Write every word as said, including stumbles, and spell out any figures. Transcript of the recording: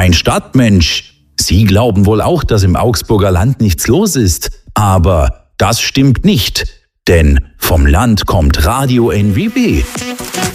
ein Stadtmensch. Sie glauben wohl auch, dass im Augsburger Land nichts los ist. Aber das stimmt nicht, denn vom Land kommt Radio N W B.